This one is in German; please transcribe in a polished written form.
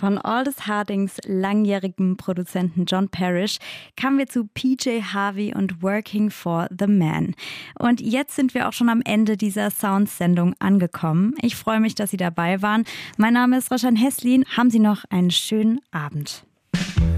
Von Aldous Hardings langjährigem Produzenten John Parrish kamen wir zu PJ Harvey und Working for the Man. Und jetzt sind wir auch schon am Ende dieser Sounds-Sendung angekommen. Ich freue mich, dass Sie dabei waren. Mein Name ist Roschan Heslin. Haben Sie noch einen schönen Abend.